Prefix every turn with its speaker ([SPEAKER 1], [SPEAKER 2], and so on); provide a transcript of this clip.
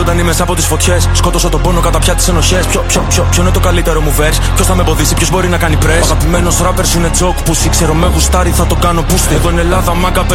[SPEAKER 1] ζωντανή μέσα από τις φωτιές. Σκότωσα τον πόνο κατά πια τις ενοχές. Ποιο είναι το καλύτερο μου verse? Ποιος θα με εμποδίσει, ποιος μπορεί να κάνει press? Ο αγαπημένος rappers είναι joke pussy. Ξέρω με γουστάρι, θα το κάνω boosting. Εδώ είναι Ελλάδα, μάγκα, πες